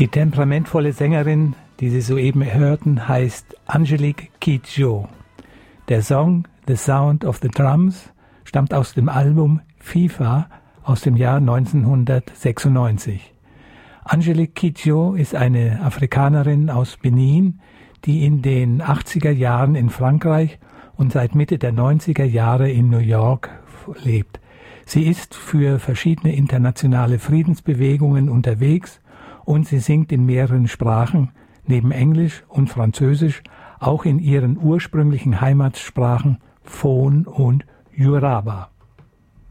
Die temperamentvolle Sängerin, die Sie soeben hörten, heißt Angelique Kidjo. Der Song The Sound of the Drums stammt aus dem Album FIFA aus dem Jahr 1996. Angelique Kidjo ist eine Afrikanerin aus Benin, die in den 80er Jahren in Frankreich und seit Mitte der 90er Jahre in New York lebt. Sie ist für verschiedene internationale Friedensbewegungen unterwegs und sie singt in mehreren Sprachen, neben Englisch und Französisch, auch in ihren ursprünglichen Heimatsprachen Fon und Yoruba.